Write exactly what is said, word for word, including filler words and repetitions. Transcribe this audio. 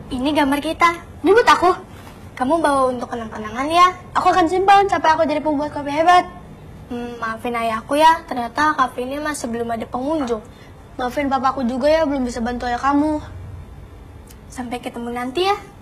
Ini gambar kita. Ini buat aku. Kamu bawa untuk kenang-kenangan ya. Aku akan simpan sampai aku jadi pembuat kopi hebat. Hmm, maafin ayahku ya, ternyata kafe ini masih belum ada pengunjung. Maafin papaku juga ya, belum bisa bantu ayah kamu. Sampai ketemu nanti ya.